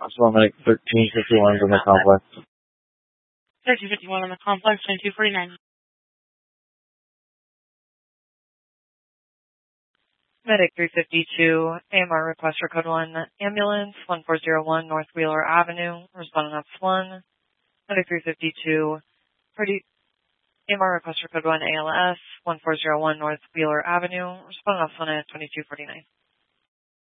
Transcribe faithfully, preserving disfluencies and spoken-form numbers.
Hospital Medic thirteen fifty-one is in the complex. thirteen fifty-one on the complex, twenty-two forty-nine. Medic three fifty-two, A M R request for code one ambulance, one four zero one North Wheeler Avenue, responding ops one. Medic three fifty-two, pretty, A M R request for code one A L S, one four zero one North Wheeler Avenue, responding ops one at twenty-two forty-nine.